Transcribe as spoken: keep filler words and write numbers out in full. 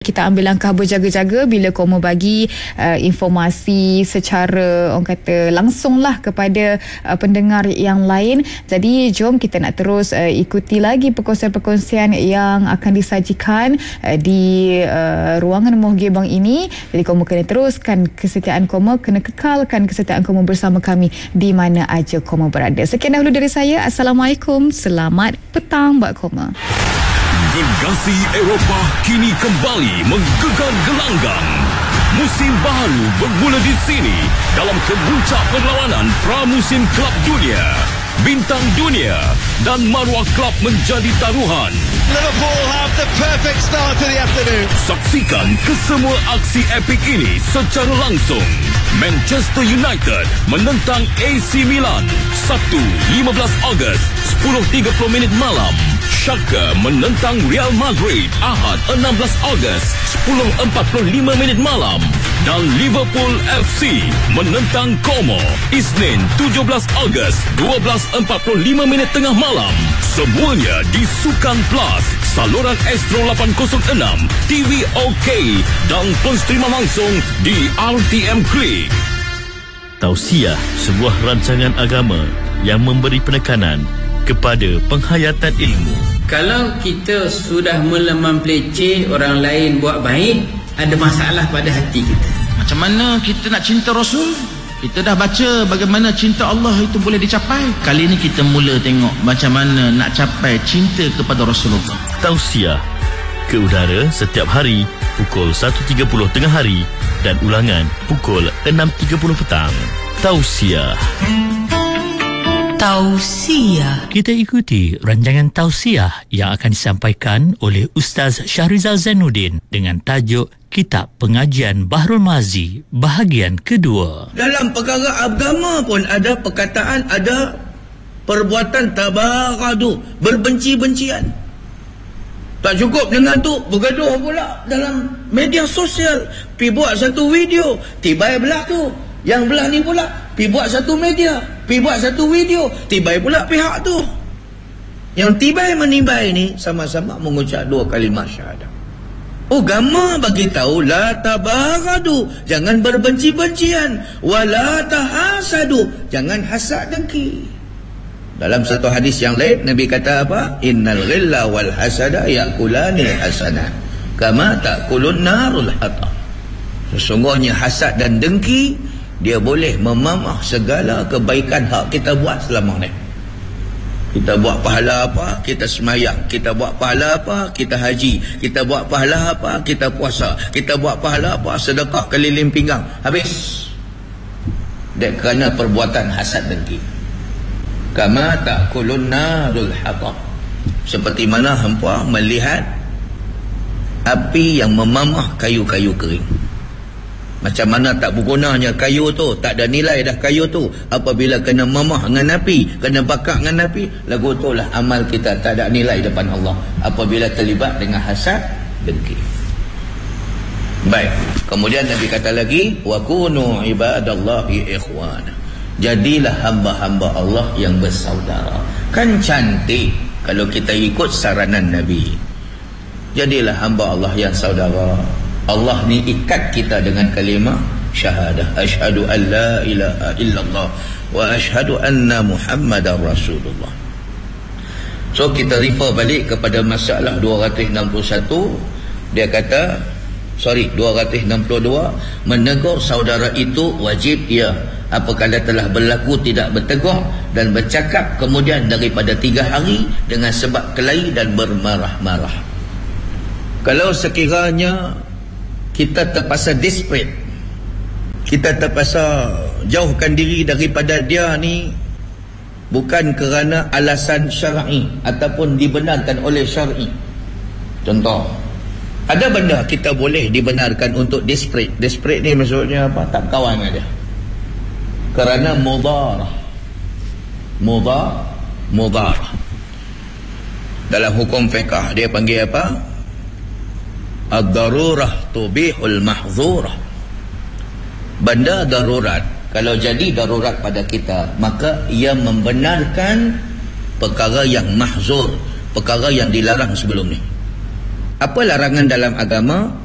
Kita ambil langkah berjaga-jaga bila koma bagi uh, informasi secara orang kata langsunglah kepada uh, pendengar yang lain. Jadi jom kita nak terus uh, ikuti lagi perkongsian-perkongsian yang akan disajikan uh, di uh, ruangan Muhgibang ini. Jadi koma kena teruskan kesetiaan koma, kena kekalkan kesetiaan koma bersama kami di mana aja koma berada. Sekian dahulu dari saya. Assalamualaikum. Selamat petang Mbak Koma. Generasi Eropah kini kembali menggegam gelanggang. Musim baru bermula di sini dalam kemuncak perlawanan pramusim Kelab Dunia. Bintang dunia dan maruah klub menjadi taruhan. Liverpool have the perfect start to the afternoon. Saksikan kesemua aksi epik ini secara langsung. Manchester United menentang A C Milan Sabtu lima belas Ogos sepuluh tiga puluh minit malam. Schalke menentang Real Madrid Ahad enam belas Ogos sepuluh empat puluh lima minit malam. Dan Liverpool F C menentang Como Isnin tujuh belas Ogos dua belas empat puluh lima minit tengah malam. Semuanya di Sukan Plus, saluran Astro lapan kosong enam, T V OK dan penstreaman langsung di R T M Klik. Tausiah, sebuah rancangan agama yang memberi penekanan kepada penghayatan ilmu. Kalau kita sudah mula mempelece orang lain buat baik, ada masalah pada hati kita. Macam mana kita nak cinta Rasul? Kita dah baca bagaimana cinta Allah itu boleh dicapai. Kali ini kita mula tengok macam mana nak capai cinta kepada Rasulullah. Tausiah ke udara setiap hari pukul satu tiga puluh tengah hari dan ulangan pukul enam tiga puluh petang. Tausiah. Tausiah. Kita ikuti rancangan tausiah yang akan disampaikan oleh Ustaz Syahrizal Zainuddin dengan tajuk Kitab Pengajian Bahrul Mazi bahagian kedua. Dalam perkara agama pun ada perkataan, ada perbuatan tabaradu, berbenci-bencian. Tak cukup dengan tu, bergaduh pula dalam media sosial. Pi buat satu video, tibai belah tu. Yang belah ni pula pi buat satu media, pi buat satu video, tibai pula pihak tu. Yang tibai menibai ni sama-sama mengucap dua kalimah syahadah. Agama bagi tahu la tabaradu, jangan berbenci-bencian, wala tahasadu, jangan hasad dengki. Dalam satu hadis yang lain Nabi kata apa? Innal ghilla wal hasada yakulani hasanah kama takulun narul hatab. Sesungguhnya hasad dan dengki dia boleh memamah segala kebaikan hak kita buat selama ni. Kita buat pahala apa, kita semayang. Kita buat pahala apa, kita haji. Kita buat pahala apa, kita puasa. Kita buat pahala apa, sedekah keliling pinggang. Habis. Dan kerana perbuatan hasad dengki. Kama ta'kulun narul hatab. Seperti mana hampa melihat api yang memamah kayu-kayu kering. Macam mana tak bergunanya kayu tu, tak ada nilai dah kayu tu. Apabila kena mamah dengan api, kena bakar dengan api, lagu tu lah amal kita tak ada nilai depan Allah. Apabila terlibat dengan hasad, dengki. Baik, kemudian Nabi kata lagi, wa kunu ibadallahi ikhwana. Jadilah hamba-hamba Allah yang bersaudara. Kan cantik kalau kita ikut saranan Nabi. Jadilah hamba Allah yang saudara. Allah ni ikat kita dengan kalimah syahadah, asyhadu an la ilaha illallah wa asyhadu anna muhammadar rasulullah. So kita refer balik kepada masalah dua ratus enam puluh satu. Dia kata sorry dua ratus enam puluh dua, menegur saudara itu wajib ia apabila telah berlaku tidak bertegur dan bercakap kemudian daripada tiga hari dengan sebab kelahi dan bermarah-marah. Kalau sekiranya kita terpaksa desperate, kita terpaksa jauhkan diri daripada dia ni bukan kerana alasan syar'i ataupun dibenarkan oleh syar'i. Contoh, ada benda kita boleh dibenarkan untuk desperate. Desperate ni maksudnya apa? Tak kawan dengan dia kerana mudarah. Mudar mudarah dalam hukum fiqh dia panggil apa? Ad-darurah tubihul mahzurah. Benda darurat, kalau jadi darurat pada kita, maka ia membenarkan perkara yang mahzur, perkara yang dilarang sebelum ni. Apa larangan dalam agama?